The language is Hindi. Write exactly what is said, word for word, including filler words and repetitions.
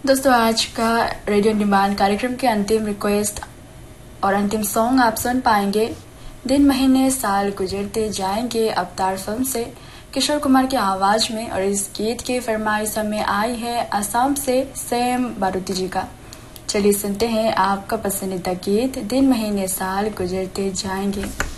दोस्तों, आज का रेडियो डिमांड कार्यक्रम के अंतिम रिक्वेस्ट और अंतिम सॉन्ग आप सुन पाएंगे। दिन महीने साल गुजरते जाएंगे अवतार फिल्म से किशोर कुमार की आवाज में, और इस गीत की फरमाइश हमें आई है असम से सैम बारूदी जी का। चलिए सुनते हैं आपका पसंदीदा गीत दिन महीने साल गुजरते जाएंगे।